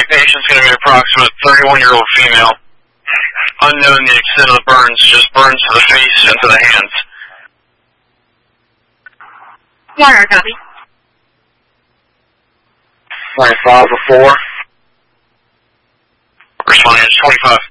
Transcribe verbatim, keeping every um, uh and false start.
patient's going to be approximate thirty-one-year-old female. Unknown the extent of the burns, just burns to the face and to the hands. Wire, copy. twenty-five before. Responding to twenty-five.